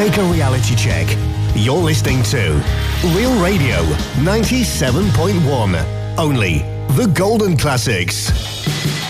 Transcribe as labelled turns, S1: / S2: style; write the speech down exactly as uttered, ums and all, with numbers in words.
S1: take a reality check. You're listening to Real Radio ninety-seven point one. Only the Golden Classics.